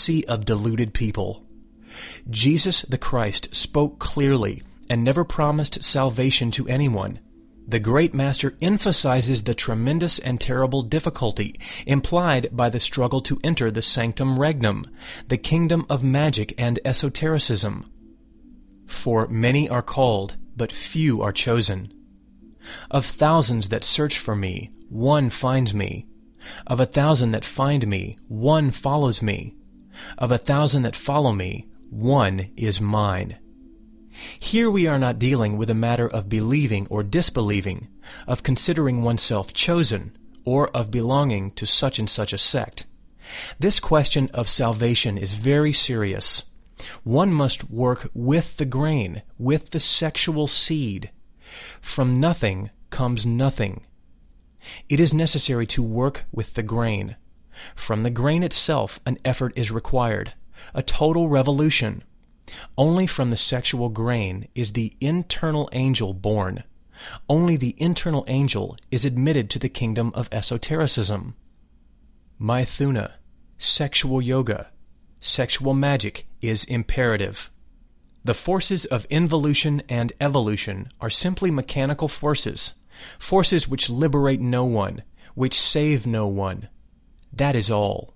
mercy of deluded people. Jesus the Christ spoke clearly and never promised salvation to anyone. The great master emphasizes the tremendous and terrible difficulty implied by the struggle to enter the sanctum regnum, the kingdom of magic and esotericism. For many are called, but few are chosen. Of thousands that search for me, one finds me. Of 1,000 that find me, one follows me. Of 1,000 that follow me, one is mine. Here we are not dealing with a matter of believing or disbelieving, of considering oneself chosen, or of belonging to such and such a sect. This question of salvation is very serious. One must work with the grain, with the sexual seed. From nothing comes nothing. It is necessary to work with the grain. From the grain itself an effort is required, a total revolution. Only from the sexual grain is the internal angel born. Only the internal angel is admitted to the kingdom of esotericism. Maithuna, sexual yoga, sexual magic is imperative. The forces of involution and evolution are simply mechanical forces, forces which liberate no one, which save no one. That is all.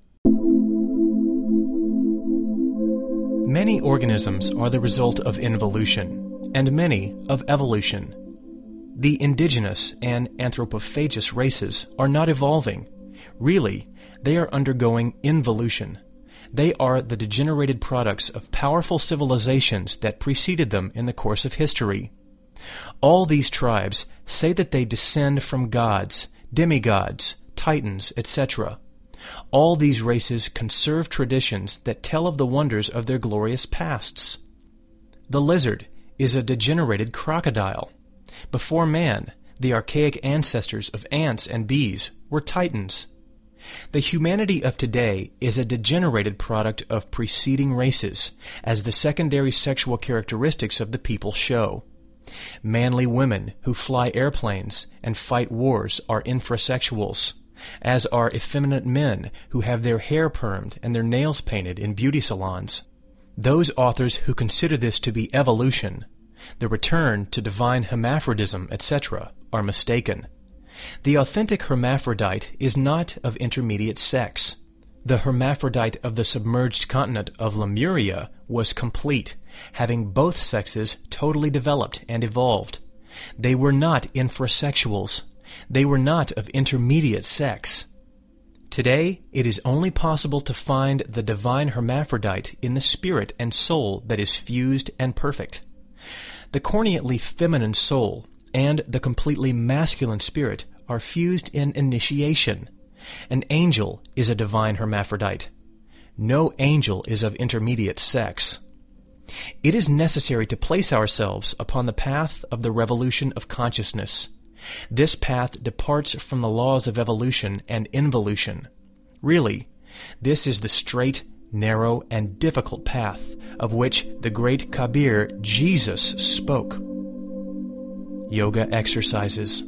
Many organisms are the result of involution, and many of evolution. The indigenous and anthropophagous races are not evolving. Really, they are undergoing involution. They are the degenerated products of powerful civilizations that preceded them in the course of history. All these tribes say that they descend from gods, demigods, titans, etc. All these races conserve traditions that tell of the wonders of their glorious pasts. The lizard is a degenerated crocodile. Before man, the archaic ancestors of ants and bees were titans. The humanity of today is a degenerated product of preceding races, as the secondary sexual characteristics of the people show. Manly women who fly airplanes and fight wars are infrasexuals, as are effeminate men who have their hair permed and their nails painted in beauty salons. Those authors who consider this to be evolution, the return to divine hermaphrodism, etc., are mistaken. The authentic hermaphrodite is not of intermediate sex. The hermaphrodite of the submerged continent of Lemuria was complete, having both sexes totally developed and evolved. They were not infrasexuals. They were not of intermediate sex. Today, it is only possible to find the divine hermaphrodite in the spirit and soul that is fused and perfect. The corneately feminine soul and the completely masculine spirit are fused in initiation. An angel is a divine hermaphrodite. No angel is of intermediate sex. It is necessary to place ourselves upon the path of the revolution of consciousness. This path departs from the laws of evolution and involution. Really, this is the straight, narrow, and difficult path of which the great Kabir, Jesus, spoke. Yoga exercises.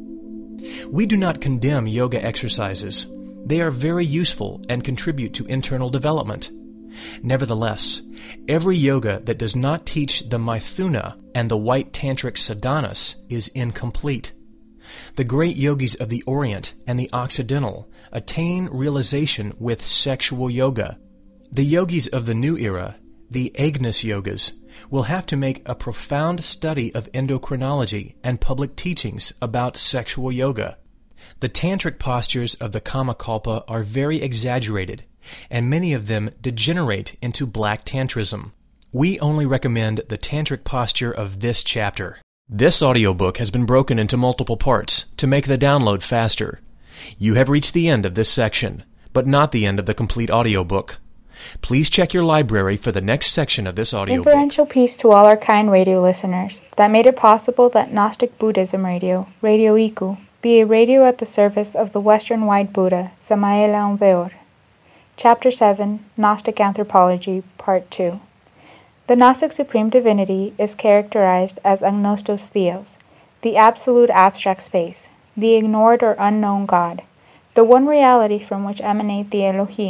We do not condemn yoga exercises. They are very useful and contribute to internal development. Nevertheless, every yoga that does not teach the Maithuna and the white tantric sadhanas is incomplete. The great yogis of the Orient and the Occidental attain realization with sexual yoga. The yogis of the new era, the Agnes yogas, will have to make a profound study of endocrinology and public teachings about sexual yoga. The tantric postures of the Kamakalpa are very exaggerated, and many of them degenerate into black tantrism. We only recommend the tantric posture of this chapter. This audiobook has been broken into multiple parts to make the download faster. You have reached the end of this section, but not the end of the complete audiobook. Please check your library for the next section of this audiobook. Inferential peace to all our kind radio listeners that made it possible that Gnostic Buddhism Radio, Radio Iku, be a radio at the service of the Western White Buddha, Samaela Umveor. Chapter 7, Gnostic Anthropology, Part 2. The Gnostic Supreme Divinity is characterized as agnostos theos, the absolute abstract space, the ignored or unknown God, the one reality from which emanate the Elohim,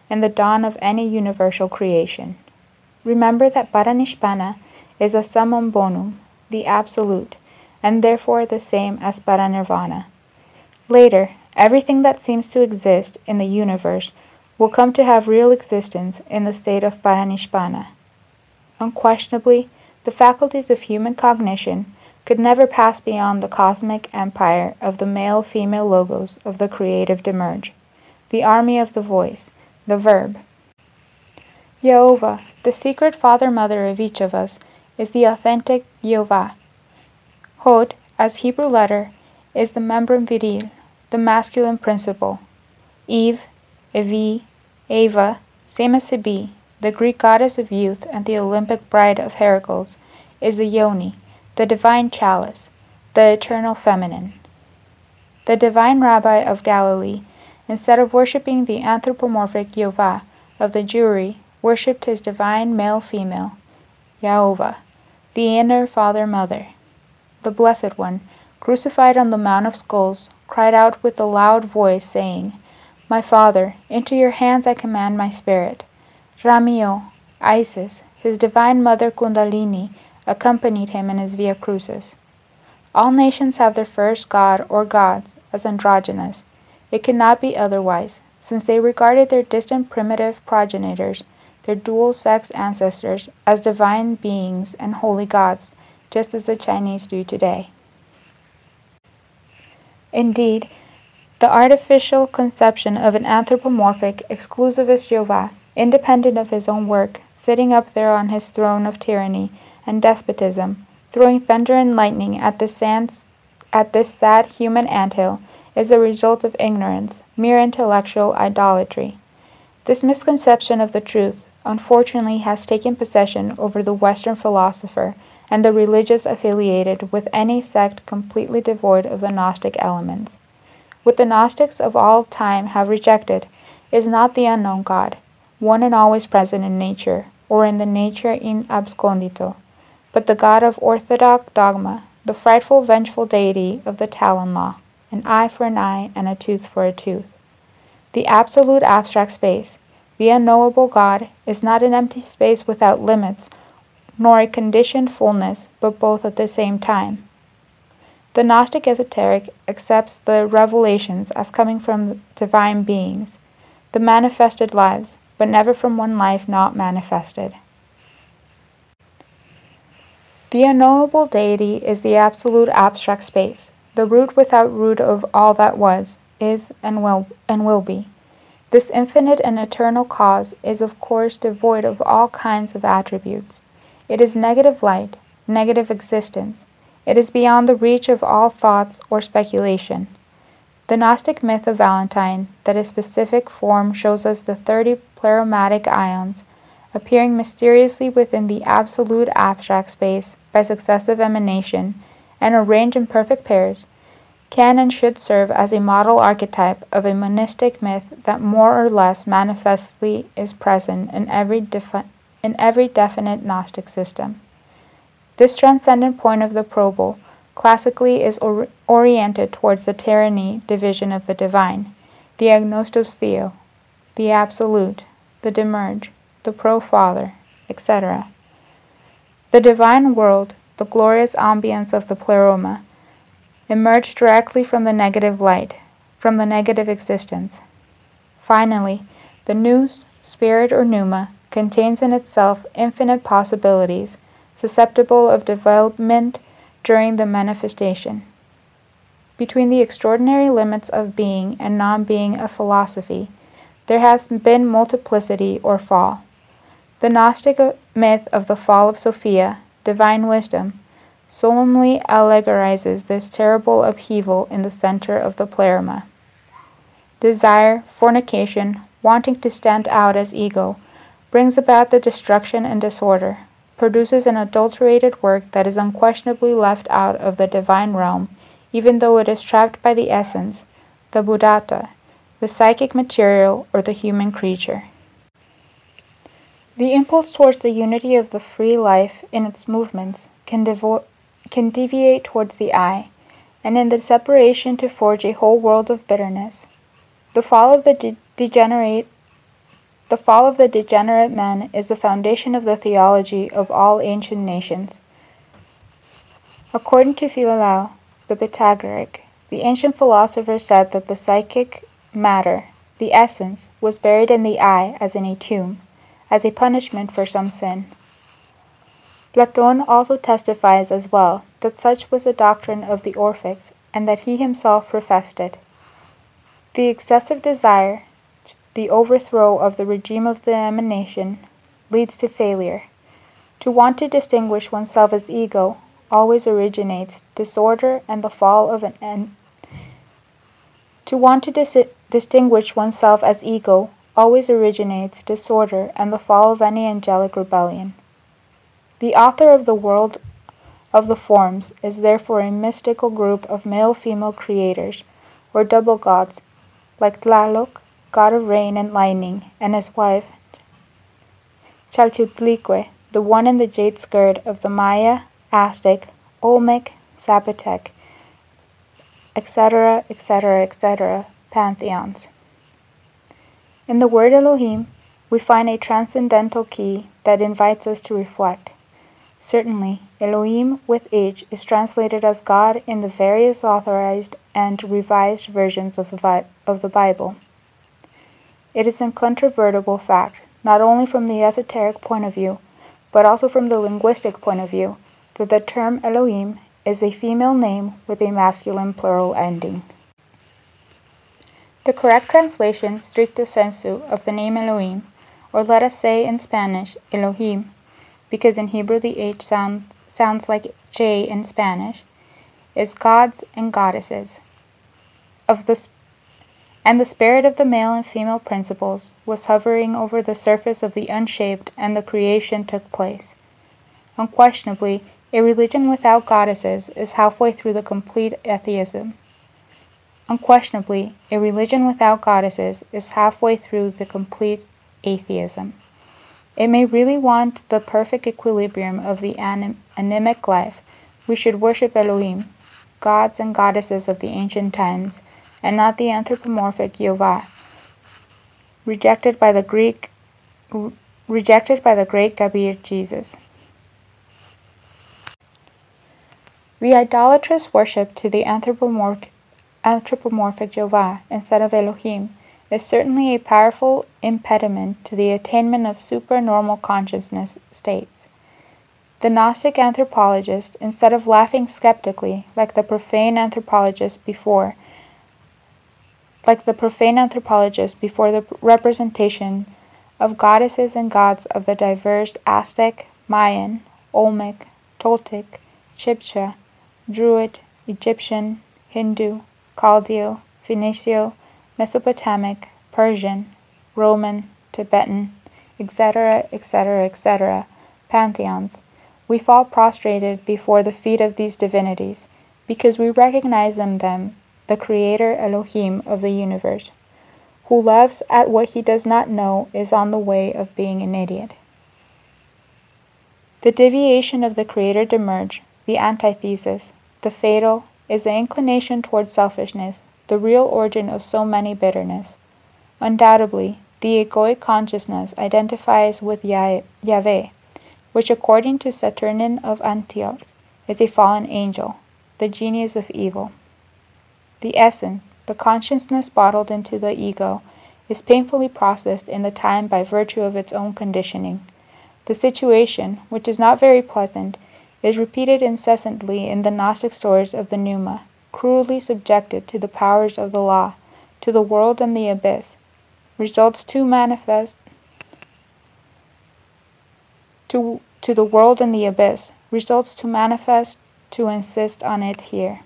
and the dawn of any universal creation. Remember that Paranishpana is a summum bonum, the absolute, and therefore the same as Paranirvana. Later, everything that seems to exist in the universe will come to have real existence in the state of Paranishpana. Unquestionably, the faculties of human cognition could never pass beyond the cosmic empire of the male-female logos of the creative Demerge, the army of the voice, the verb. Yehovah, the secret father-mother of each of us, is the authentic Yehovah. Hod, as Hebrew letter, is the membrum viril, the masculine principle. Eve, Evi, Eva, same as Sibi, the Greek goddess of youth and the Olympic bride of Heracles, is the Yoni, the divine chalice, the eternal feminine. The divine rabbi of Galilee, instead of worshipping the anthropomorphic Yehovah of the Jewry, worshipped his divine male-female, Yehovah, the inner father-mother. The Blessed One, crucified on the Mount of Skulls, cried out with a loud voice, saying, "My Father, into your hands I commend my spirit." Ramio, Isis, his divine mother Kundalini, accompanied him in his Via Crucis. All nations have their first god or gods as androgynous. It cannot be otherwise, since they regarded their distant primitive progenitors, their dual-sex ancestors, as divine beings and holy gods, just as the Chinese do today. Indeed, the artificial conception of an anthropomorphic, exclusivist Jehovah, independent of his own work, sitting up there on his throne of tyranny and despotism, throwing thunder and lightning at this sad human anthill, is the result of ignorance, mere intellectual idolatry. This misconception of the truth, unfortunately, has taken possession over the Western philosopher and the religious affiliated with any sect completely devoid of the Gnostic elements. What the Gnostics of all time have rejected is not the unknown God, one and always present in nature, or in the nature in abscondito, but the God of orthodox dogma, the frightful vengeful deity of the Talon law, an eye for an eye and a tooth for a tooth. The absolute abstract space, the unknowable God, is not an empty space without limits, nor a conditioned fullness, but both at the same time. The Gnostic esoteric accepts the revelations as coming from divine beings, the manifested lives, but never from one life not manifested. The unknowable deity is the absolute abstract space, the root without root of all that was, is, and will be. This infinite and eternal cause is of course devoid of all kinds of attributes. It is negative light, negative existence. It is beyond the reach of all thoughts or speculation. The Gnostic myth of Valentine, that its specific form shows us the 30 pleromatic ions, appearing mysteriously within the absolute abstract space by successive emanation and arranged in perfect pairs, can and should serve as a model archetype of a monistic myth that more or less manifestly is present in every definite Gnostic system. This transcendent point of the probal classically is oriented towards the tyranny division of the divine, the agnostos theo, the absolute, the Demerge, the pro-father, etc. The divine world, the glorious ambience of the pleroma, emerged directly from the negative light, from the negative existence. Finally, the nous, spirit or pneuma, contains in itself infinite possibilities, susceptible of development during the manifestation. Between the extraordinary limits of being and non-being of philosophy, there has been multiplicity or fall. The Gnostic myth of the fall of Sophia, divine wisdom, solemnly allegorizes this terrible upheaval in the center of the pleroma. Desire, fornication, wanting to stand out as ego, brings about the destruction and disorder, produces an adulterated work that is unquestionably left out of the divine realm, even though it is trapped by the essence, the Buddhata, the psychic material or the human creature. The impulse towards the unity of the free life in its movements can deviate towards the I, and in the separation to forge a whole world of bitterness. The fall of the degenerate The fall of the degenerate man is the foundation of the theology of all ancient nations. According to Philolaus, the Pythagorean, the ancient philosopher said that the psychic matter, the essence, was buried in the eye as in a tomb, as a punishment for some sin. Platon also testifies as well that such was the doctrine of the Orphics, and that he himself professed it. The excessive desire, the overthrow of the regime of the emanation, leads to failure. To want to distinguish oneself as ego always originates disorder and the fall of To want to distinguish oneself as ego always originates disorder and the fall of any angelic rebellion. The author of the world of the forms is therefore a mystical group of male-female creators, or double gods, like Tlaloc, god of rain and lightning, and his wife, Chalchutlique, the one in the jade skirt of the Maya, Aztec, Olmec, Zapotec, etc., etc., etc., pantheons. In the word Elohim, we find a transcendental key that invites us to reflect. Certainly, Elohim with H is translated as God in the various authorized and revised versions of the Bible. It is an incontrovertible fact, not only from the esoteric point of view, but also from the linguistic point of view, that the term Elohim is a female name with a masculine plural ending. The correct translation, stricto sensu, of the name Elohim, or let us say in Spanish, Elohim, because in Hebrew the H sounds like J in Spanish, is gods and goddesses. And the spirit of the male and female principles was hovering over the surface of the unshaped, and the creation took place. Unquestionably, a religion without goddesses is halfway through the complete atheism. Unquestionably, a religion without goddesses is halfway through the complete atheism. It may really want the perfect equilibrium of the animic life. We should worship Elohim, gods and goddesses of the ancient times, and not the anthropomorphic Yehovah, rejected by the great Kabir Jesus. The idolatrous worship to the anthropomorphic Jehovah instead of Elohim is certainly a powerful impediment to the attainment of supernormal consciousness states. The Gnostic anthropologist, instead of laughing skeptically like the profane anthropologist before the representation of goddesses and gods of the diverse Aztec, Mayan, Olmec, Toltec, Chibcha, Druid, Egyptian, Hindu, Chaldeo, Phoenicio, Mesopotamic, Persian, Roman, Tibetan, etc., etc., etc., pantheons, we fall prostrated before the feet of these divinities, because we recognize in them the Creator Elohim of the universe. Who loves at what he does not know is on the way of being an idiot. The deviation of the Creator Demerge, the antithesis, the fatal, is the inclination toward selfishness, the real origin of so many bitterness. Undoubtedly, the egoic consciousness identifies with Yahweh, which according to Saturnin of Antioch is a fallen angel, the genius of evil. The essence, the consciousness bottled into the ego, is painfully processed in the time by virtue of its own conditioning. The situation, which is not very pleasant, is repeated incessantly in the Gnostic stories of the Pneuma, cruelly subjected to the powers of the law, to the world and the abyss, results too manifest to the world and the abyss, results too manifest to insist on it here.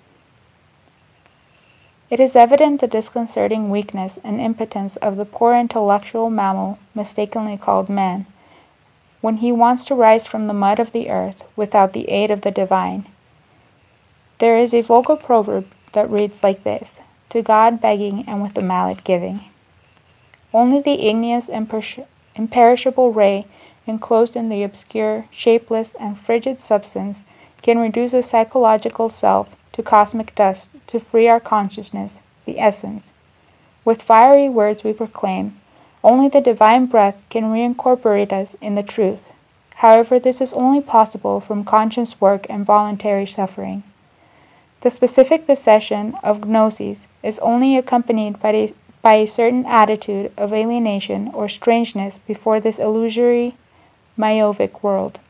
It is evident the disconcerting weakness and impotence of the poor intellectual mammal mistakenly called man, when he wants to rise from the mud of the earth without the aid of the divine. There is a vulgar proverb that reads like this: to God begging and with the mallet giving. Only the igneous imperishable ray enclosed in the obscure, shapeless, and frigid substance can reduce a psychological self to cosmic dust to free our consciousness, the essence. With fiery words we proclaim, Only the divine breath can reincorporate us in the truth. However, this is only possible from conscious work and voluntary suffering. The specific possession of gnosis is only accompanied by a certain attitude of alienation or strangeness before this illusory, myopic world.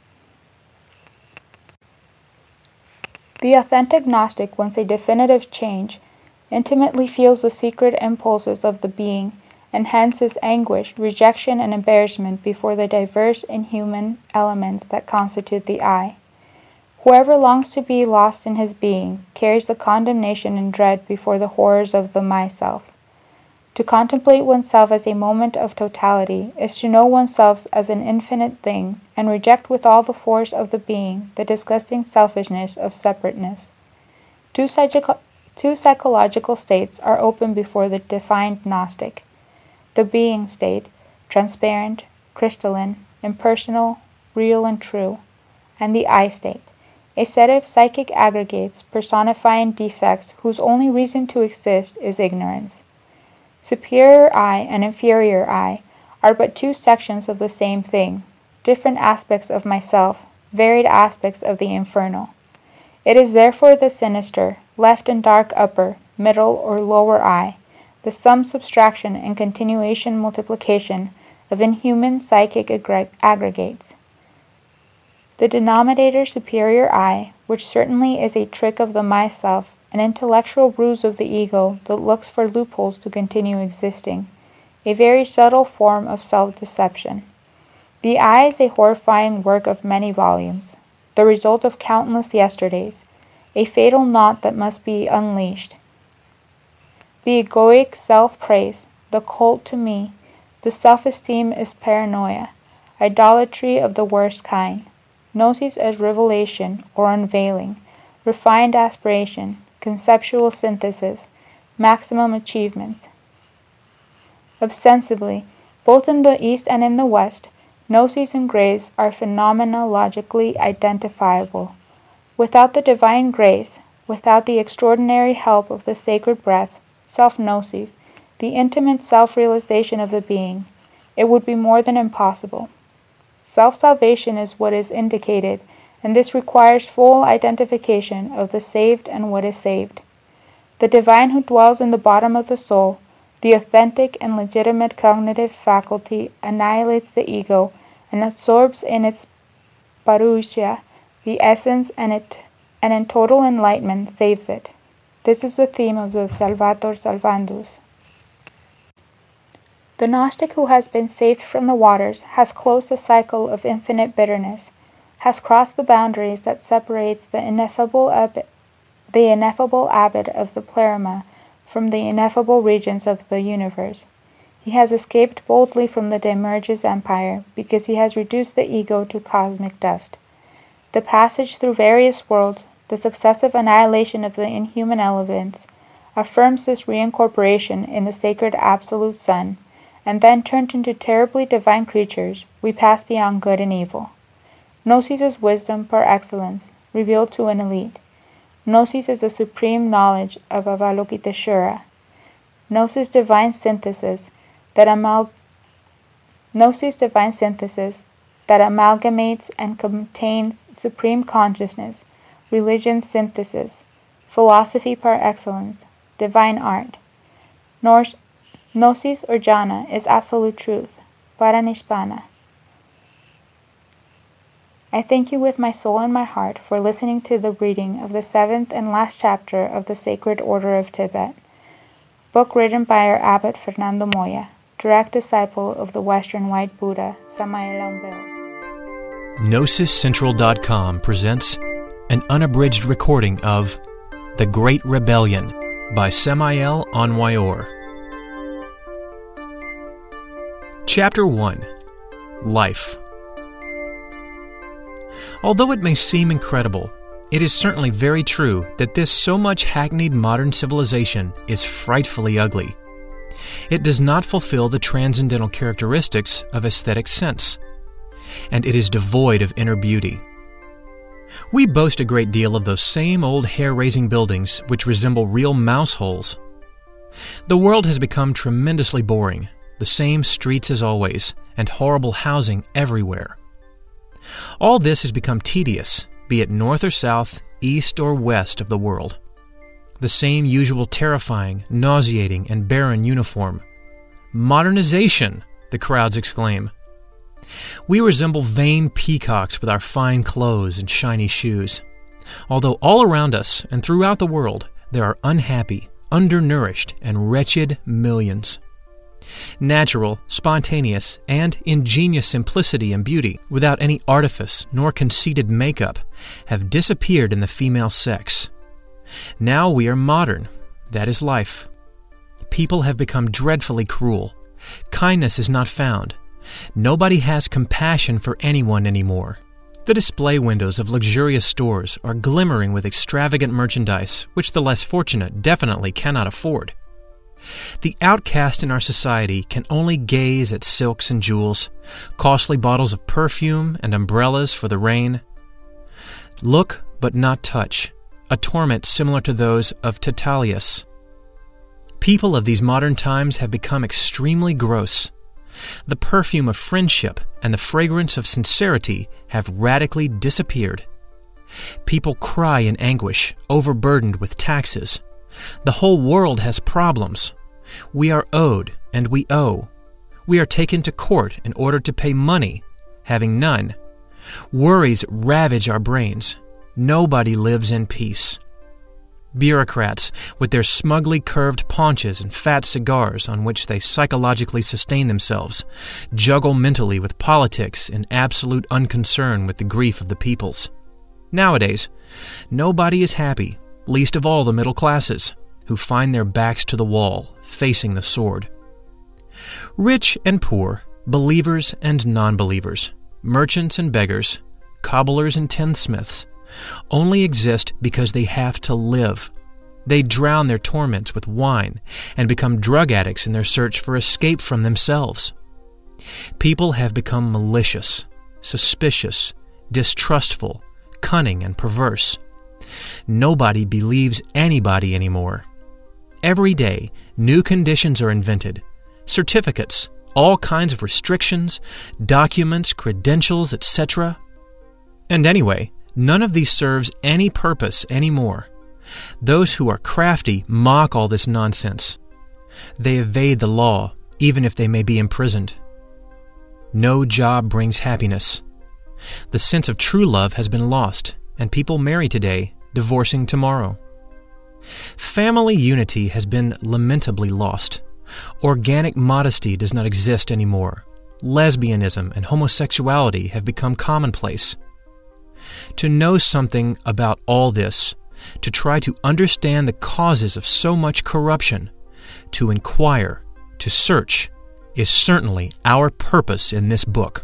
The authentic Gnostic wants a definitive change, intimately feels the secret impulses of the being, and hence his anguish, rejection, and embarrassment before the diverse inhuman elements that constitute the I. Whoever longs to be lost in his being carries the condemnation and dread before the horrors of the myself. To contemplate oneself as a moment of totality is to know oneself as an infinite thing and reject with all the force of the being the disgusting selfishness of separateness. Two psychological states are open before the defined Gnostic. The being state, transparent, crystalline, impersonal, real and true, and the I state, a set of psychic aggregates personifying defects whose only reason to exist is ignorance. Superior I and inferior I are but two sections of the same thing, different aspects of myself, varied aspects of the infernal. It is therefore the sinister, left and dark upper, middle, or lower I, the sum, subtraction, and continuation multiplication of inhuman psychic aggregates. The denominator superior I, which certainly is a trick of the myself, an intellectual ruse of the ego that looks for loopholes to continue existing, a very subtle form of self-deception. The I is a horrifying work of many volumes, the result of countless yesterdays, a fatal knot that must be unleashed. The egoic self-praise, the cult to me, the self-esteem is paranoia, idolatry of the worst kind, gnosis as revelation or unveiling, refined aspiration, conceptual synthesis, maximum achievements. Ostensibly, both in the East and in the West, gnosis and grace are phenomenologically identifiable. Without the divine grace, without the extraordinary help of the sacred breath, self-gnosis, the intimate self-realization of the being, it would be more than impossible. Self-salvation is what is indicated, and this requires full identification of the saved and what is saved. The divine who dwells in the bottom of the soul, the authentic and legitimate cognitive faculty, annihilates the ego and absorbs in its parousia the essence, and in total enlightenment saves it. This is the theme of the Salvator Salvandus. The Gnostic who has been saved from the waters has closed the cycle of infinite bitterness, has crossed the boundaries that separates the ineffable abbot of the pleroma from the ineffable regions of the universe. He has escaped boldly from the Demiurge's empire because he has reduced the ego to cosmic dust. The passage through various worlds, the successive annihilation of the inhuman elements, affirms this reincorporation in the sacred absolute Son, and then turned into terribly divine creatures, we pass beyond good and evil. Gnosis is wisdom par excellence, revealed to an elite. Gnosis is the supreme knowledge of Avalokiteshvara. Gnosis divine synthesis that amalgamates and contains supreme consciousness, religion synthesis, philosophy par excellence, divine art. Gnosis or jhana is absolute truth, paranishpana. I thank you with my soul and my heart for listening to the reading of the 7th and last chapter of the Sacred Order of Tibet, book written by our Abbot Fernando Moya, direct disciple of the Western White Buddha, Samael Aung Weor. GnosisCentral.com presents an unabridged recording of The Great Rebellion by Samael Aung Weor. Chapter 1. Life. Although it may seem incredible, it is certainly very true that this so much hackneyed modern civilization is frightfully ugly. It does not fulfill the transcendental characteristics of aesthetic sense, and it is devoid of inner beauty. We boast a great deal of those same old hair-raising buildings which resemble real mouse holes. The world has become tremendously boring, the same streets as always, and horrible housing everywhere. All this has become tedious, be it north or south, east or west of the world. The same usual terrifying, nauseating, and barren uniform. Modernization, the crowds exclaim. We resemble vain peacocks with our fine clothes and shiny shoes. Although all around us and throughout the world there are unhappy, undernourished, and wretched millions. Natural, spontaneous, and ingenious simplicity and beauty, without any artifice nor conceited makeup, have disappeared in the female sex. Now we are modern. That is life. People have become dreadfully cruel. Kindness is not found. Nobody has compassion for anyone anymore. The display windows of luxurious stores are glimmering with extravagant merchandise, which the less fortunate definitely cannot afford. The outcast in our society can only gaze at silks and jewels, costly bottles of perfume and umbrellas for the rain. Look but not touch, a torment similar to those of Titalius. People of these modern times have become extremely gross. The perfume of friendship and the fragrance of sincerity have radically disappeared. People cry in anguish, overburdened with taxes. The whole world has problems. We are owed, and we owe. We are taken to court in order to pay money, having none. Worries ravage our brains. Nobody lives in peace. Bureaucrats, with their smugly curved paunches and fat cigars on which they psychologically sustain themselves, juggle mentally with politics in absolute unconcern with the grief of the peoples. Nowadays, nobody is happy, least of all the middle classes, who find their backs to the wall, facing the sword. Rich and poor, believers and non-believers, merchants and beggars, cobblers and tinsmiths, only exist because they have to live. They drown their torments with wine and become drug addicts in their search for escape from themselves. People have become malicious, suspicious, distrustful, cunning, and perverse. Nobody believes anybody anymore. Every day, new conditions are invented. Certificates, all kinds of restrictions, documents, credentials, etc. And anyway, none of these serves any purpose anymore. Those who are crafty mock all this nonsense. They evade the law, even if they may be imprisoned. No job brings happiness. The sense of true love has been lost, and people marry today, divorcing tomorrow. Family unity has been lamentably lost. Organic modesty does not exist anymore. Lesbianism and homosexuality have become commonplace. To know something about all this, to try to understand the causes of so much corruption, to inquire, to search, is certainly our purpose in this book.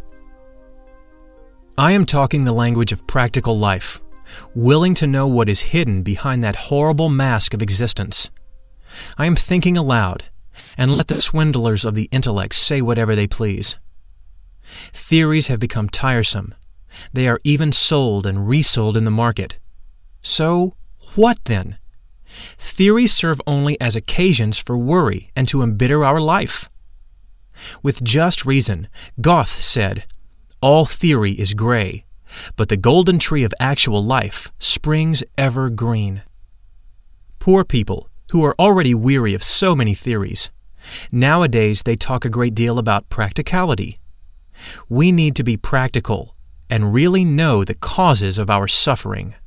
I am talking the language of practical life, willing to know what is hidden behind that horrible mask of existence. I am thinking aloud, and let the swindlers of the intellect say whatever they please. Theories have become tiresome. They are even sold and resold in the market. So, what then? Theories serve only as occasions for worry and to embitter our life. With just reason, Goethe said, "All theory is gray, but the golden tree of actual life springs ever green." Poor people, who are already weary of so many theories, nowadays they talk a great deal about practicality. We need to be practical and really know the causes of our suffering.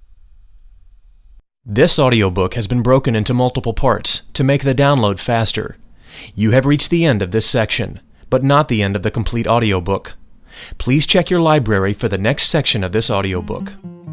This audiobook has been broken into multiple parts to make the download faster. You have reached the end of this section, but not the end of the complete audiobook. Please check your library for the next section of this audiobook.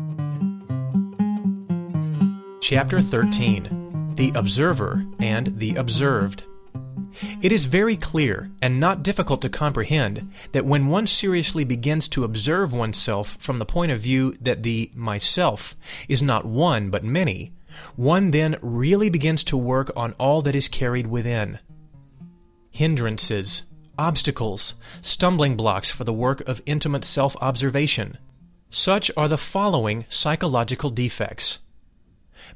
Chapter 13. The Observer and the Observed. It is very clear and not difficult to comprehend that when one seriously begins to observe oneself from the point of view that the myself is not one but many, one then really begins to work on all that is carried within. Hindrances, obstacles, stumbling blocks for the work of intimate self-observation. Such are the following psychological defects: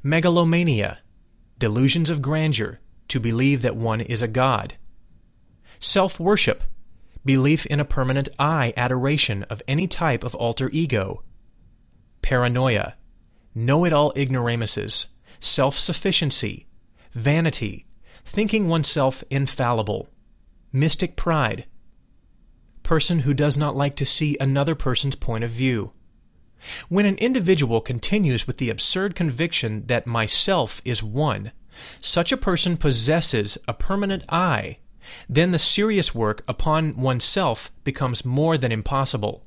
megalomania, delusions of grandeur, to believe that one is a god; self-worship, belief in a permanent I adoration of any type of alter ego, paranoia, know-it-all ignoramuses, self-sufficiency, vanity, thinking oneself infallible, mystic pride, person who does not like to see another person's point of view. When an individual continues with the absurd conviction that myself is one, such a person possesses a permanent I. Then the serious work upon oneself becomes more than impossible.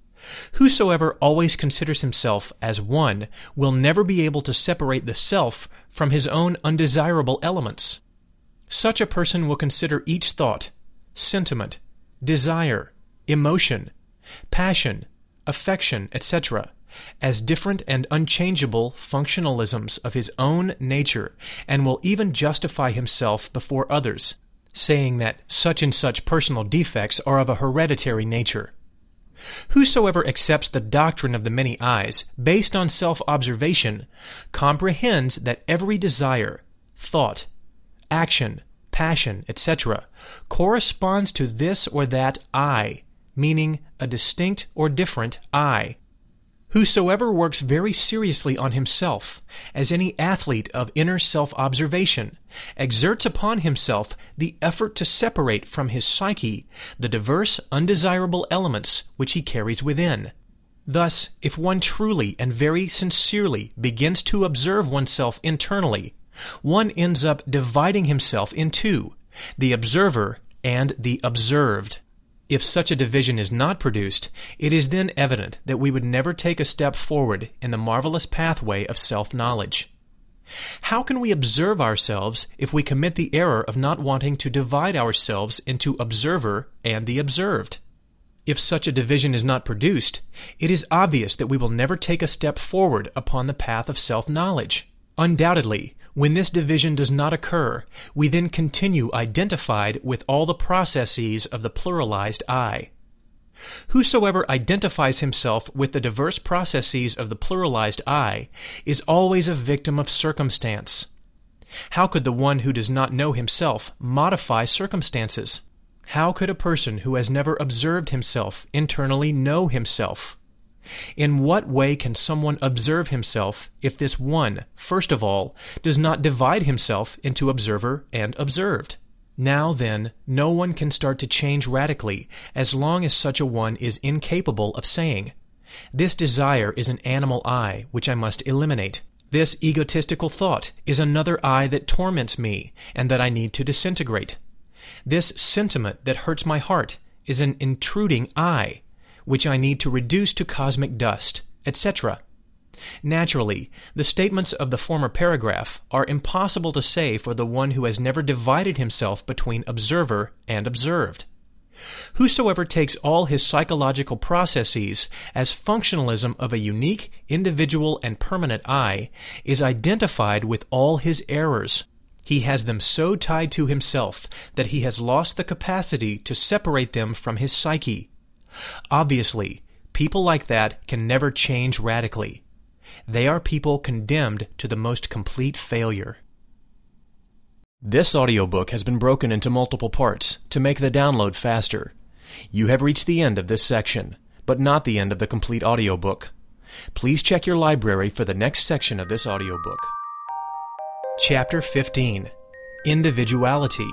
Whosoever always considers himself as one will never be able to separate the self from his own undesirable elements. Such a person will consider each thought, sentiment, desire, emotion, passion, affection, etc., as different and unchangeable functionalisms of his own nature, and will even justify himself before others, saying that such and such personal defects are of a hereditary nature. Whosoever accepts the doctrine of the many eyes, based on self-observation, comprehends that every desire, thought, action, passion, etc., corresponds to this or that I, meaning a distinct or different I. Whosoever works very seriously on himself, as any athlete of inner self-observation, exerts upon himself the effort to separate from his psyche the diverse undesirable elements which he carries within. Thus, if one truly and very sincerely begins to observe oneself internally, one ends up dividing himself in two, the observer and the observed. If such a division is not produced, it is then evident that we would never take a step forward in the marvelous pathway of self-knowledge. How can we observe ourselves if we commit the error of not wanting to divide ourselves into observer and the observed? If such a division is not produced, it is obvious that we will never take a step forward upon the path of self-knowledge. Undoubtedly, when this division does not occur, we then continue identified with all the processes of the pluralized I. Whosoever identifies himself with the diverse processes of the pluralized I is always a victim of circumstance. How could the one who does not know himself modify circumstances? How could a person who has never observed himself internally know himself? In what way can someone observe himself if this one, first of all, does not divide himself into observer and observed? Now then, no one can start to change radically as long as such a one is incapable of saying, "This desire is an animal I which I must eliminate. This egotistical thought is another I that torments me and that I need to disintegrate. This sentiment that hurts my heart is an intruding I, which I need to reduce to cosmic dust," etc. Naturally, the statements of the former paragraph are impossible to say for the one who has never divided himself between observer and observed. Whosoever takes all his psychological processes as functionalism of a unique, individual, and permanent I is identified with all his errors. He has them so tied to himself that he has lost the capacity to separate them from his psyche. Obviously, people like that can never change radically. They are people condemned to the most complete failure. This audiobook has been broken into multiple parts to make the download faster. You have reached the end of this section, but not the end of the complete audiobook. Please check your library for the next section of this audiobook. Chapter 15. Individuality.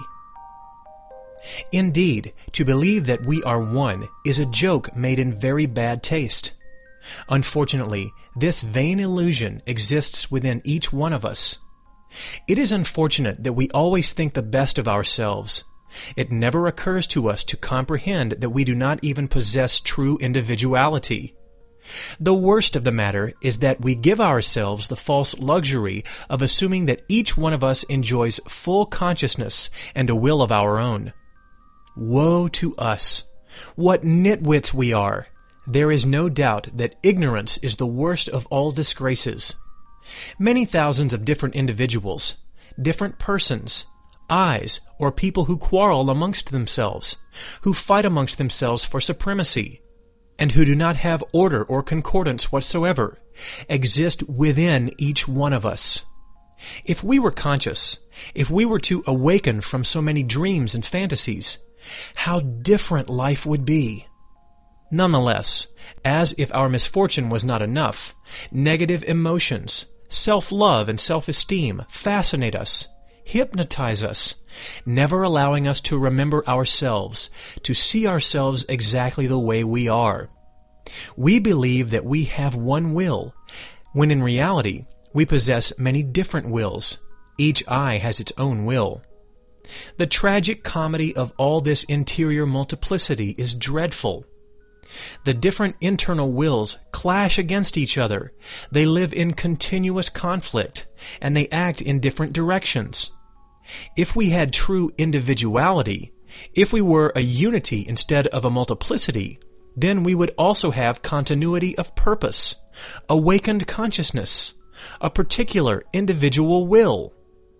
Indeed, to believe that we are one is a joke made in very bad taste. Unfortunately, this vain illusion exists within each one of us. It is unfortunate that we always think the best of ourselves. It never occurs to us to comprehend that we do not even possess true individuality. The worst of the matter is that we give ourselves the false luxury of assuming that each one of us enjoys full consciousness and a will of our own. Woe to us! What nitwits we are! There is no doubt that ignorance is the worst of all disgraces. Many thousands of different individuals, different persons, I's, or people who quarrel amongst themselves, who fight amongst themselves for supremacy, and who do not have order or concordance whatsoever, exist within each one of us. If we were conscious, if we were to awaken from so many dreams and fantasies, How different life would be! Nonetheless, as if our misfortune was not enough, negative emotions, self-love and self-esteem fascinate us, hypnotize us, never allowing us to remember ourselves, to see ourselves exactly the way we are. We believe that we have one will, when in reality we possess many different wills. Each eye has its own will. The tragic comedy of all this interior multiplicity is dreadful. The different internal wills clash against each other. They live in continuous conflict, and they act in different directions. If we had true individuality, if we were a unity instead of a multiplicity, then we would also have continuity of purpose, awakened consciousness, a particular individual will.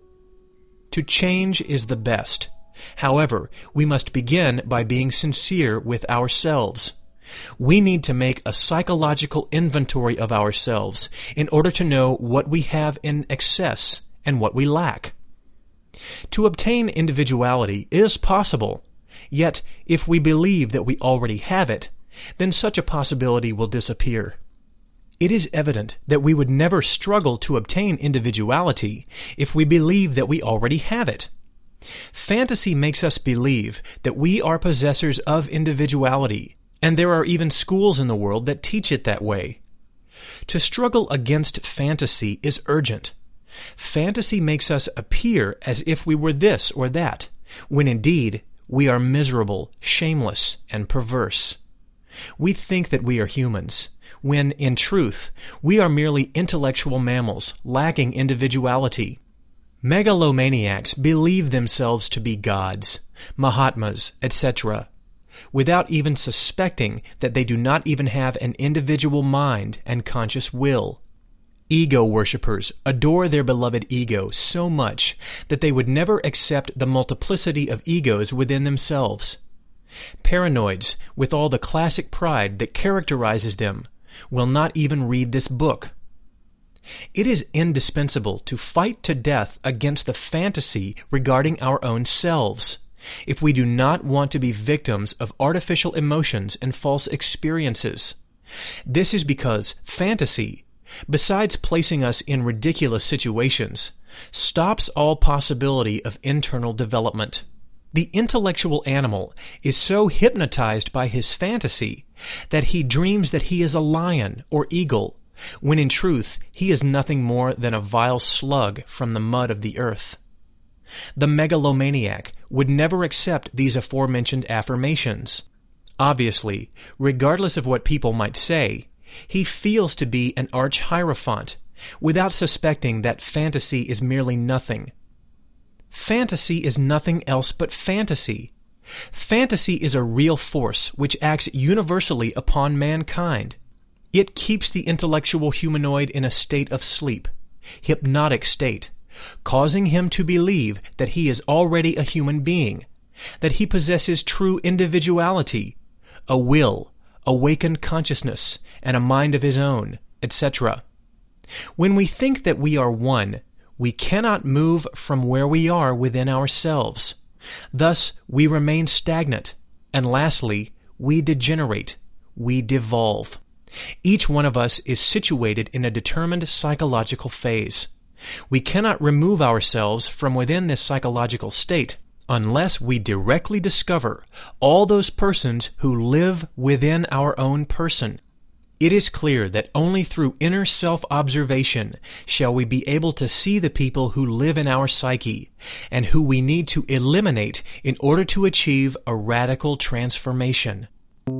To change is the best. However, we must begin by being sincere with ourselves. We need to make a psychological inventory of ourselves in order to know what we have in excess and what we lack. To obtain individuality is possible, yet if we believe that we already have it, then such a possibility will disappear. It is evident that we would never struggle to obtain individuality if we believe that we already have it. Fantasy makes us believe that we are possessors of individuality, and there are even schools in the world that teach it that way. To struggle against fantasy is urgent. Fantasy makes us appear as if we were this or that, when indeed we are miserable, shameless, and perverse. We think that we are humans, when, in truth, we are merely intellectual mammals, lacking individuality. Megalomaniacs believe themselves to be gods, Mahatmas, etc., without even suspecting that they do not even have an individual mind and conscious will. Ego worshippers adore their beloved ego so much that they would never accept the multiplicity of egos within themselves. Paranoids, with all the classic pride that characterizes them, will not even read this book. It is indispensable to fight to death against the fantasy regarding our own selves, if we do not want to be victims of artificial emotions and false experiences. This is because fantasy, besides placing us in ridiculous situations, stops all possibility of internal development. The intellectual animal is so hypnotized by his fantasy that he dreams that he is a lion or eagle, when in truth he is nothing more than a vile slug from the mud of the earth. The megalomaniac would never accept these aforementioned affirmations. Obviously, regardless of what people might say, he feels to be an arch-hierophant, without suspecting that fantasy is merely nothing. Fantasy is nothing else but fantasy. Fantasy is a real force which acts universally upon mankind. It keeps the intellectual humanoid in a state of sleep, hypnotic state, causing him to believe that he is already a human being, that he possesses true individuality, a will, awakened consciousness, and a mind of his own, etc. When we think that we are one, we cannot move from where we are within ourselves. Thus, we remain stagnant, and lastly, we degenerate, we devolve. Each one of us is situated in a determined psychological phase. We cannot remove ourselves from within this psychological state unless we directly discover all those persons who live within our own person. It is clear that only through inner self-observation shall we be able to see the people who live in our psyche and who we need to eliminate in order to achieve a radical transformation.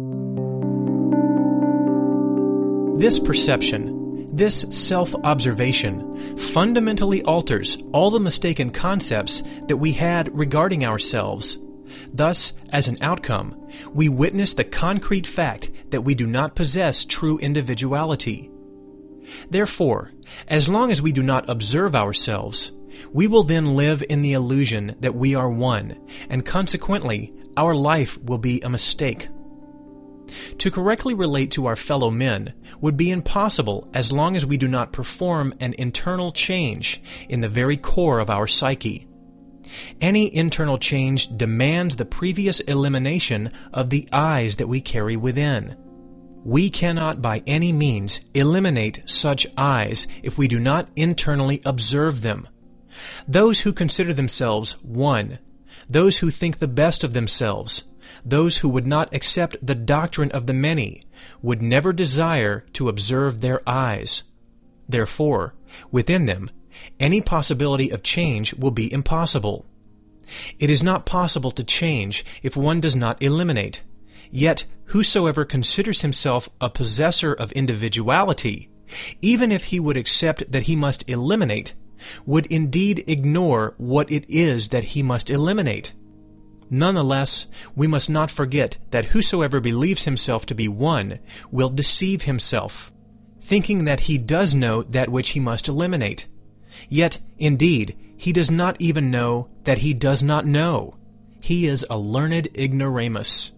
This perception, this self-observation, fundamentally alters all the mistaken concepts that we had regarding ourselves. Thus, as an outcome, we witness the concrete fact that we do not possess true individuality. Therefore, as long as we do not observe ourselves, we will then live in the illusion that we are one, and consequently, our life will be a mistake. To correctly relate to our fellow men would be impossible as long as we do not perform an internal change in the very core of our psyche. Any internal change demands the previous elimination of the I's that we carry within. We cannot by any means eliminate such I's if we do not internally observe them. Those who consider themselves one, those who think the best of themselves, those who would not accept the doctrine of the many, would never desire to observe their I's. Therefore, within them, any possibility of change will be impossible. It is not possible to change if one does not eliminate. Yet, whosoever considers himself a possessor of individuality, even if he would accept that he must eliminate, would indeed ignore what it is that he must eliminate. Nonetheless, we must not forget that whosoever believes himself to be one will deceive himself, thinking that he does know that which he must eliminate. Yet, indeed, he does not even know that he does not know. He is a learned ignoramus.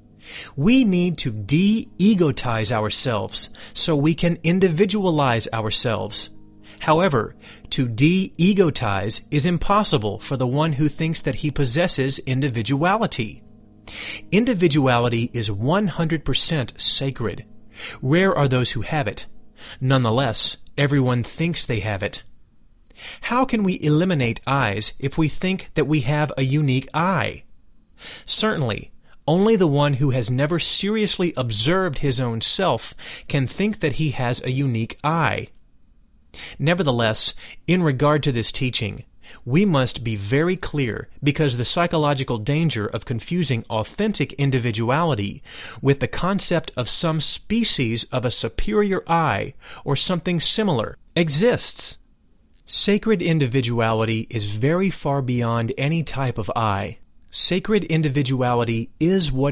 We need to de-egotize ourselves so we can individualize ourselves. However, to de-egotize is impossible for the one who thinks that he possesses individuality. Individuality is 100% sacred. Rare are those who have it. Nonetheless, everyone thinks they have it. How can we eliminate I's if we think that we have a unique I? Certainly, only the one who has never seriously observed his own self can think that he has a unique I. Nevertheless, in regard to this teaching, we must be very clear because the psychological danger of confusing authentic individuality with the concept of some species of a superior I or something similar exists. Sacred individuality is very far beyond any type of I. Sacred individuality is what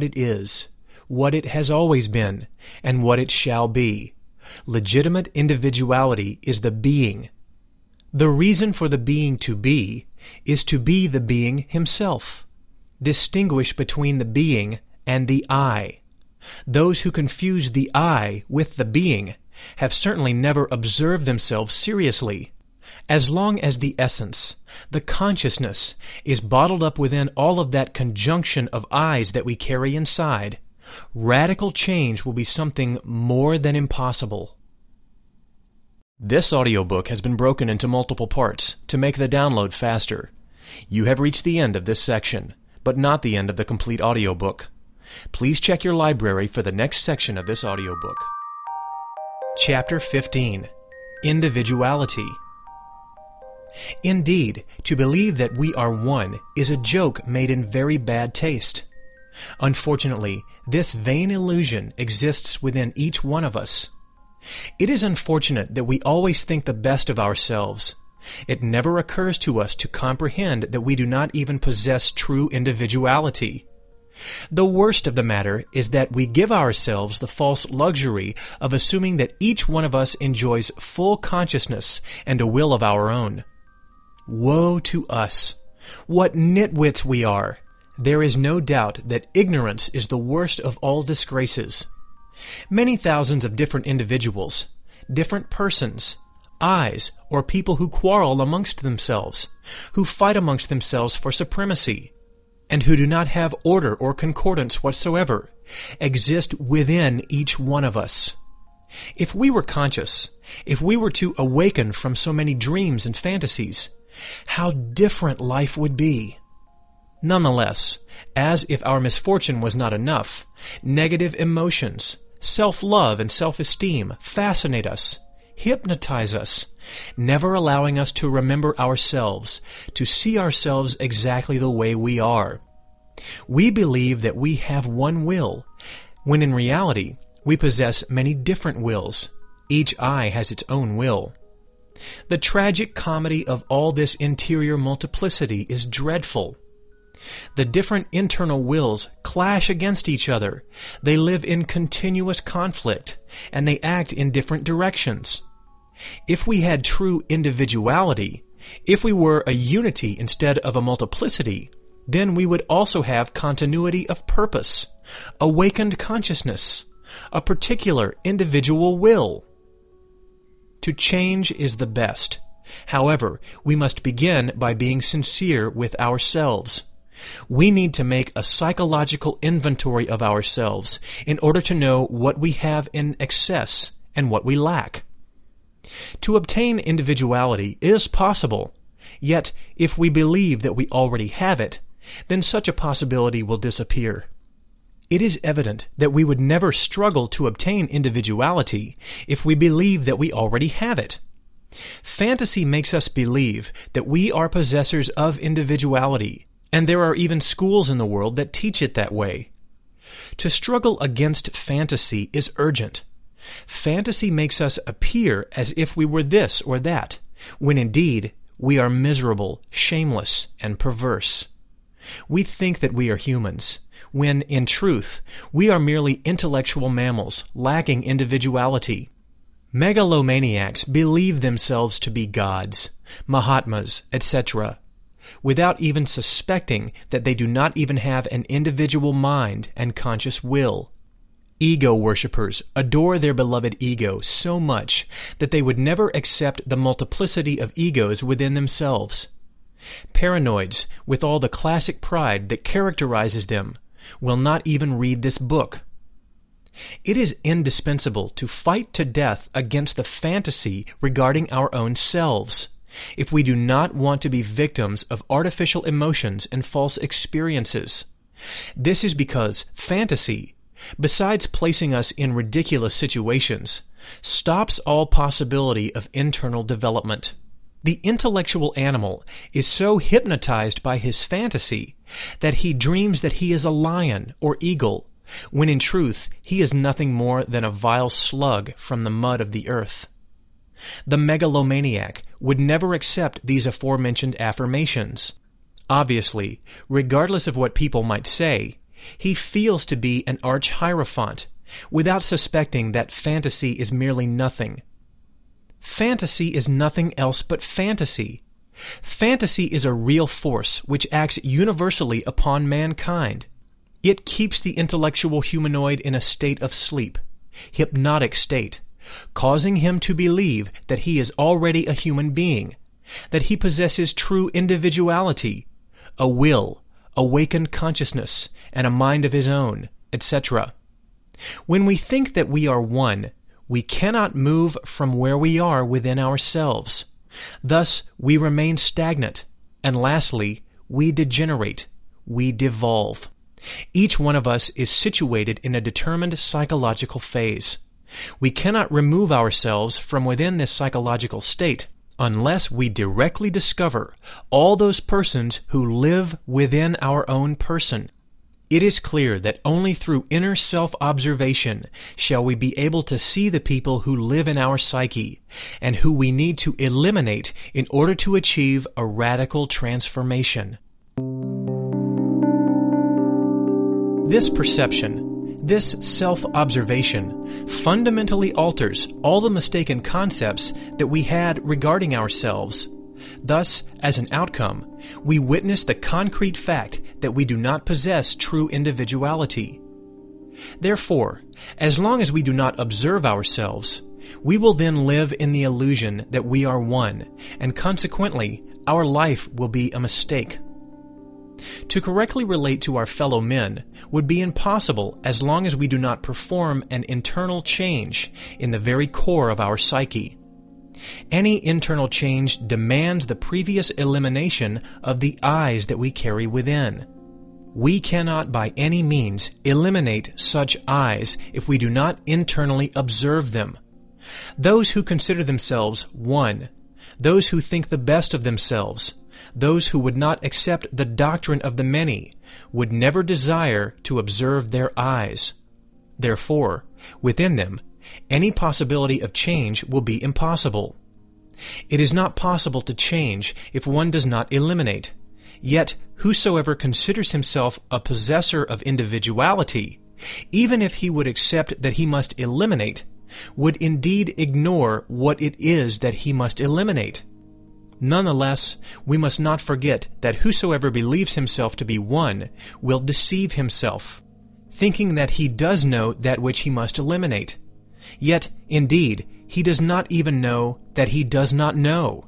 it has always been, and what it shall be. Legitimate individuality is the being. The reason for the being to be is to be the being himself. Distinguish between the being and the I. Those who confuse the I with the being have certainly never observed themselves seriously. As long as the essence, the consciousness, is bottled up within all of that conjunction of I's that we carry inside, radical change will be something more than impossible. This audiobook has been broken into multiple parts to make the download faster. You have reached the end of this section, but not the end of the complete audiobook. Please check your library for the next section of this audiobook. Chapter 15. Individuality. Indeed, to believe that we are one is a joke made in very bad taste. Unfortunately, this vain illusion exists within each one of us. It is unfortunate that we always think the best of ourselves. It never occurs to us to comprehend that we do not even possess true individuality. The worst of the matter is that we give ourselves the false luxury of assuming that each one of us enjoys full consciousness and a will of our own. Woe to us! What nitwits we are! There is no doubt that ignorance is the worst of all disgraces. Many thousands of different individuals, different persons, I's, or people who quarrel amongst themselves, who fight amongst themselves for supremacy, and who do not have order or concordance whatsoever, exist within each one of us. If we were conscious, if we were to awaken from so many dreams and fantasies, how different life would be. Nonetheless, as if our misfortune was not enough, negative emotions, self-love and self-esteem fascinate us, hypnotize us, never allowing us to remember ourselves, to see ourselves exactly the way we are. We believe that we have one will, when in reality we possess many different wills. Each I has its own will. The tragic comedy of all this interior multiplicity is dreadful. The different internal wills clash against each other. They live in continuous conflict, and they act in different directions. If we had true individuality, if we were a unity instead of a multiplicity, then we would also have continuity of purpose, awakened consciousness, a particular individual will. To change is the best, However, we must begin by being sincere with ourselves. We need to make a psychological inventory of ourselves in order to know what we have in excess and what we lack. To obtain individuality is possible, yet if we believe that we already have it, then such a possibility will disappear. It is evident that we would never struggle to obtain individuality if we believe that we already have it. Fantasy makes us believe that we are possessors of individuality, and there are even schools in the world that teach it that way. To struggle against fantasy is urgent. Fantasy makes us appear as if we were this or that, when indeed we are miserable, shameless, and perverse. We think that we are humans, when, in truth, we are merely intellectual mammals lacking individuality. Megalomaniacs believe themselves to be gods, Mahatmas, etc., without even suspecting that they do not even have an individual mind and conscious will. Ego worshippers adore their beloved ego so much that they would never accept the multiplicity of egos within themselves. Paranoids, with all the classic pride that characterizes them, will not even read this book. It is indispensable to fight to death against the fantasy regarding our own selves, if we do not want to be victims of artificial emotions and false experiences. This is because fantasy, besides placing us in ridiculous situations, stops all possibility of internal development. The intellectual animal is so hypnotized by his fantasy that he dreams that he is a lion or eagle, when in truth he is nothing more than a vile slug from the mud of the earth. The megalomaniac would never accept these aforementioned affirmations. Obviously, regardless of what people might say, he feels to be an arch-hierophant, without suspecting that fantasy is merely nothing. Fantasy is nothing else but fantasy. Fantasy is a real force which acts universally upon mankind. It keeps the intellectual humanoid in a state of sleep, hypnotic state, causing him to believe that he is already a human being, that he possesses true individuality, a will, awakened consciousness, and a mind of his own, etc. When we think that we are one, we cannot move from where we are within ourselves. Thus, we remain stagnant, and lastly, we degenerate, we devolve. Each one of us is situated in a determined psychological phase. We cannot remove ourselves from within this psychological state unless we directly discover all those persons who live within our own person. It is clear that only through inner self-observation shall we be able to see the people who live in our psyche and who we need to eliminate in order to achieve a radical transformation. This perception, this self-observation, fundamentally alters all the mistaken concepts that we had regarding ourselves. Thus, as an outcome, we witness the concrete fact that we do not possess true individuality. Therefore, as long as we do not observe ourselves, we will then live in the illusion that we are one, and consequently, our life will be a mistake. To correctly relate to our fellow men would be impossible as long as we do not perform an internal change in the very core of our psyche. Any internal change demands the previous elimination of the eyes that we carry within. We cannot by any means eliminate such eyes if we do not internally observe them. Those who consider themselves one, those who think the best of themselves, those who would not accept the doctrine of the many, would never desire to observe their eyes. Therefore, within them, any possibility of change will be impossible. It is not possible to change if one does not eliminate. Yet, whosoever considers himself a possessor of individuality, even if he would accept that he must eliminate, would indeed ignore what it is that he must eliminate. Nonetheless, we must not forget that whosoever believes himself to be one will deceive himself, thinking that he does know that which he must eliminate. Yet, indeed, he does not even know that he does not know.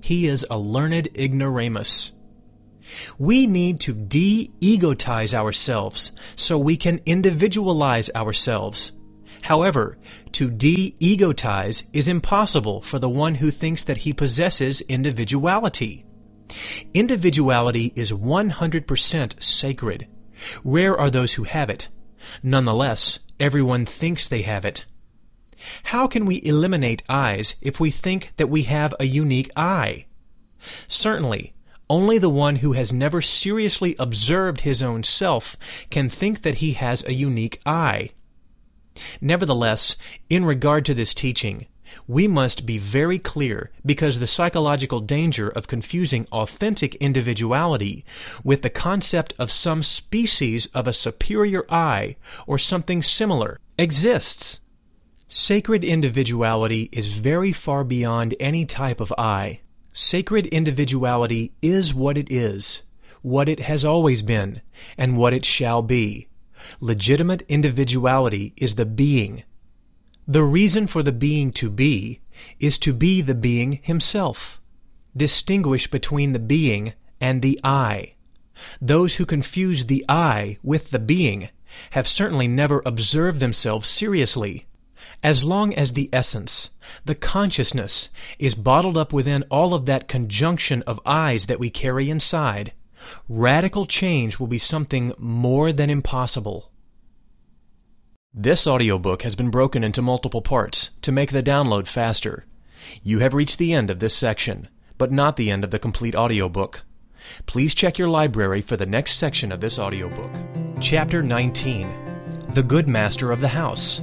he is a learned ignoramus. We need to de-egotize ourselves so we can individualize ourselves. However, to de-egotize is impossible for the one who thinks that he possesses individuality. Individuality is 100% sacred. Rare are those who have it. Nonetheless, everyone thinks they have it. How can we eliminate eyes if we think that we have a unique eye? Certainly, only the one who has never seriously observed his own self can think that he has a unique eye. Nevertheless, in regard to this teaching, we must be very clear because the psychological danger of confusing authentic individuality with the concept of some species of a superior I or something similar exists. Sacred individuality is very far beyond any type of I. Sacred individuality is what it is, what it has always been, and what it shall be. Legitimate individuality is the being. The reason for the being to be is to be the being himself. Distinguish between the being and the I. Those who confuse the I with the being have certainly never observed themselves seriously. As long as the essence, the consciousness, is bottled up within all of that conjunction of I's that we carry inside, radical change will be something more than impossible. This audiobook has been broken into multiple parts to make the download faster. You have reached the end of this section, but not the end of the complete audiobook. Please check your library for the next section of this audiobook. Chapter 19. The Good Master of the House.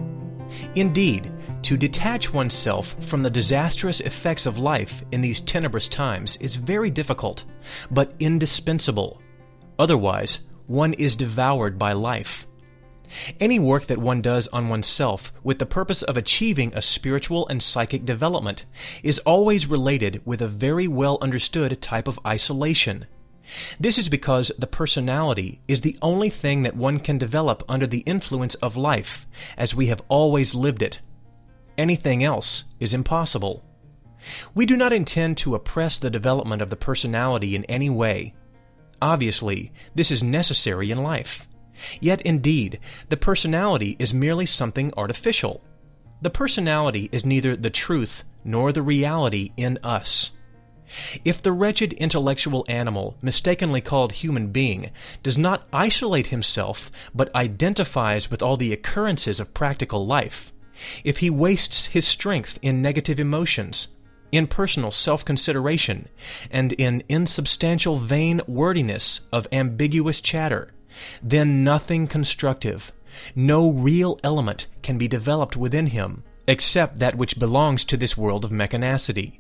Indeed, to detach oneself from the disastrous effects of life in these tenebrous times is very difficult, but indispensable. Otherwise, one is devoured by life. Any work that one does on oneself with the purpose of achieving a spiritual and psychic development is always related with a very well understood type of isolation. This is because the personality is the only thing that one can develop under the influence of life, as we have always lived it. Anything else is impossible. We do not intend to oppress the development of the personality in any way. Obviously, this is necessary in life. Yet indeed, the personality is merely something artificial. The personality is neither the truth nor the reality in us. If the wretched intellectual animal, mistakenly called human being, does not isolate himself but identifies with all the occurrences of practical life, if he wastes his strength in negative emotions, in personal self-consideration, and in insubstantial vain wordiness of ambiguous chatter, then nothing constructive, no real element can be developed within him, except that which belongs to this world of mechanicity.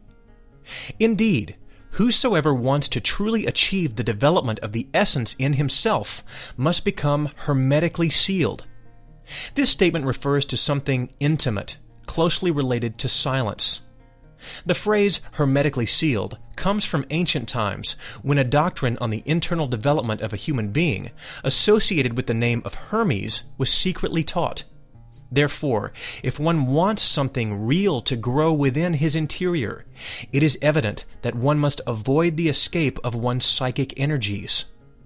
Indeed, whosoever wants to truly achieve the development of the essence in himself must become hermetically sealed. This statement refers to something intimate, closely related to silence. The phrase hermetically sealed comes from ancient times when a doctrine on the internal development of a human being associated with the name of Hermes was secretly taught. Therefore, if one wants something real to grow within his interior, it is evident that one must avoid the escape of one's psychic energies.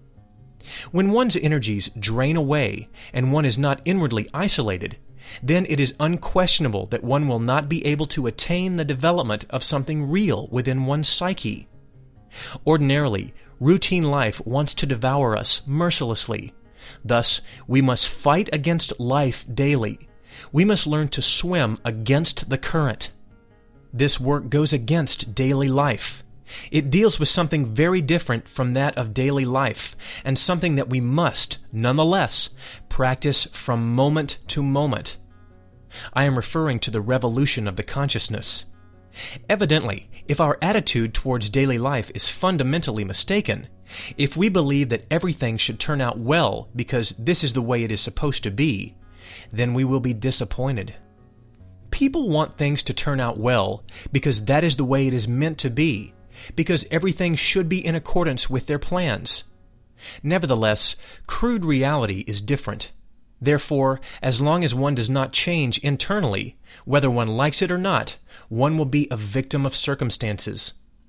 When one's energies drain away and one is not inwardly isolated, then it is unquestionable that one will not be able to attain the development of something real within one's psyche. Ordinarily, routine life wants to devour us mercilessly. Thus, we must fight against life daily. We must learn to swim against the current. This work goes against daily life. It deals with something very different from that of daily life, and something that we must, nonetheless, practice from moment to moment. I am referring to the revolution of the consciousness. Evidently, if our attitude towards daily life is fundamentally mistaken, if we believe that everything should turn out well because this is the way it is supposed to be, then we will be disappointed. People want things to turn out well because that is the way it is meant to be, because everything should be in accordance with their plans. Nevertheless, crude reality is different. Therefore, as long as one does not change internally, whether one likes it or not, one will be a victim of circumstances.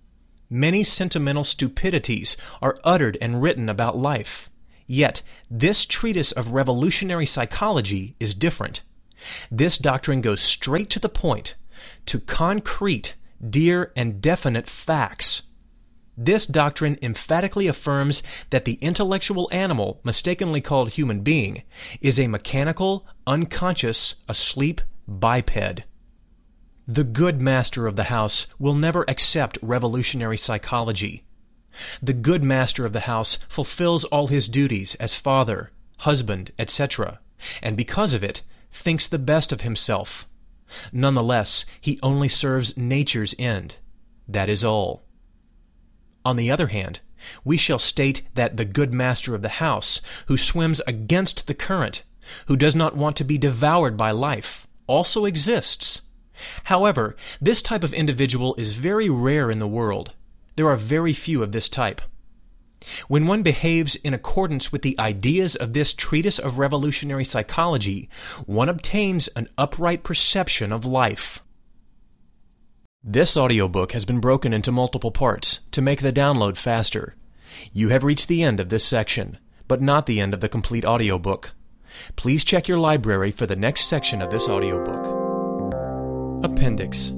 Many sentimental stupidities are uttered and written about life. Yet, this treatise of revolutionary psychology is different. This doctrine goes straight to the point, to concrete, dear, and definite facts. This doctrine emphatically affirms that the intellectual animal, mistakenly called human being, is a mechanical, unconscious, asleep biped. The good master of the house will never accept revolutionary psychology. The good master of the house fulfills all his duties as father, husband, etc., and because of it, thinks the best of himself. Nonetheless, he only serves nature's end. That is all. On the other hand, we shall state that the good master of the house, who swims against the current, who does not want to be devoured by life, also exists. However, this type of individual is very rare in the world. There are very few of this type. When one behaves in accordance with the ideas of this treatise of revolutionary psychology, one obtains an upright perception of life. This audiobook has been broken into multiple parts to make the download faster. You have reached the end of this section, but not the end of the complete audiobook. Please check your library for the next section of this audiobook. Appendix.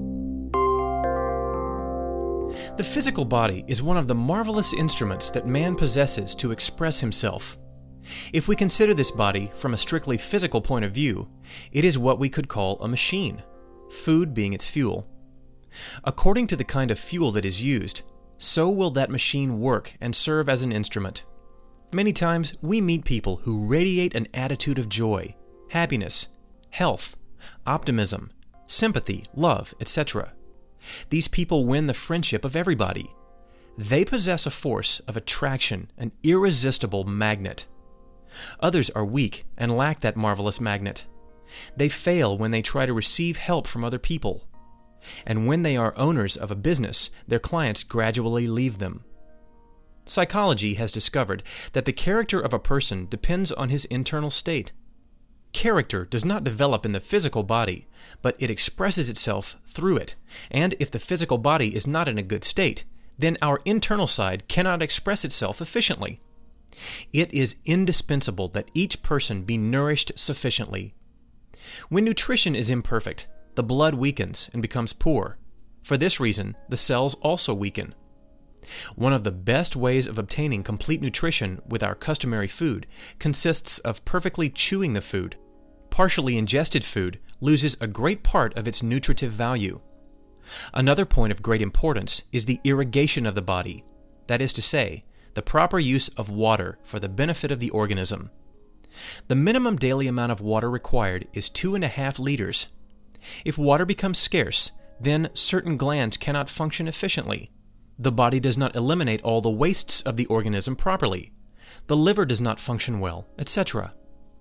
The physical body is one of the marvelous instruments that man possesses to express himself. If we consider this body from a strictly physical point of view, it is what we could call a machine, food being its fuel. According to the kind of fuel that is used, so will that machine work and serve as an instrument. Many times we meet people who radiate an attitude of joy, happiness, health, optimism, sympathy, love, etc. These people win the friendship of everybody. They possess a force of attraction, an irresistible magnet. Others are weak and lack that marvelous magnet. They fail when they try to receive help from other people. And when they are owners of a business, their clients gradually leave them. Psychology has discovered that the character of a person depends on his internal state. Character does not develop in the physical body, but it expresses itself through it, and if the physical body is not in a good state, then our internal side cannot express itself efficiently. It is indispensable that each person be nourished sufficiently. When nutrition is imperfect, the blood weakens and becomes poor. For this reason, the cells also weaken. One of the best ways of obtaining complete nutrition with our customary food consists of perfectly chewing the food. Partially ingested food loses a great part of its nutritive value. Another point of great importance is the irrigation of the body, that is to say, the proper use of water for the benefit of the organism. The minimum daily amount of water required is 2.5 liters. If water becomes scarce, then certain glands cannot function efficiently. The body does not eliminate all the wastes of the organism properly. The liver does not function well, etc.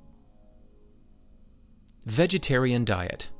Vegetarian diet.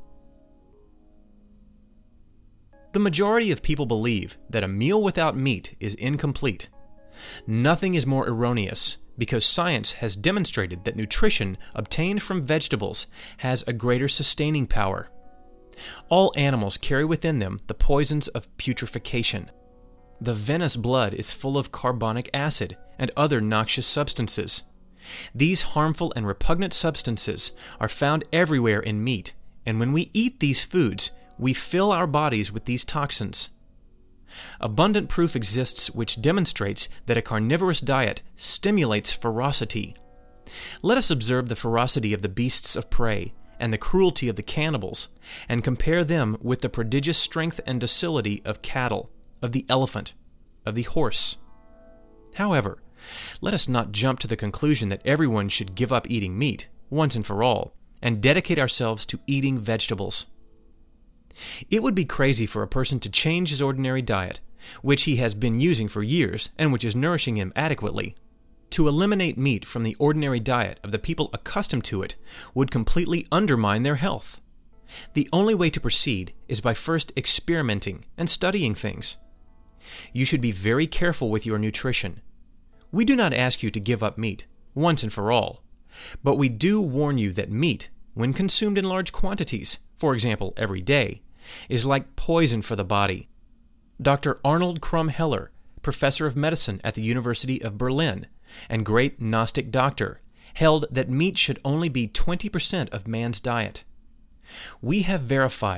The majority of people believe that a meal without meat is incomplete. Nothing is more erroneous, because science has demonstrated that nutrition obtained from vegetables has a greater sustaining power. All animals carry within them the poisons of putrefaction. The venous blood is full of carbonic acid and other noxious substances. These harmful and repugnant substances are found everywhere in meat, and when we eat these foods, we fill our bodies with these toxins. Abundant proof exists which demonstrates that a carnivorous diet stimulates ferocity. Let us observe the ferocity of the beasts of prey and the cruelty of the cannibals, and compare them with the prodigious strength and docility of cattle, of the elephant, of the horse. However, let us not jump to the conclusion that everyone should give up eating meat, once and for all, and dedicate ourselves to eating vegetables. It would be crazy for a person to change his ordinary diet, which he has been using for years and which is nourishing him adequately. To eliminate meat from the ordinary diet of the people accustomed to it would completely undermine their health. The only way to proceed is by first experimenting and studying things. You should be very careful with your nutrition. We do not ask you to give up meat, once and for all, but we do warn you that meat, when consumed in large quantities, for example every day, is like poison for the body. Dr. Arnold Krumm-Heller, professor of medicine at the University of Berlin and great Gnostic doctor, held that meat should only be 20% of man's diet. We have verified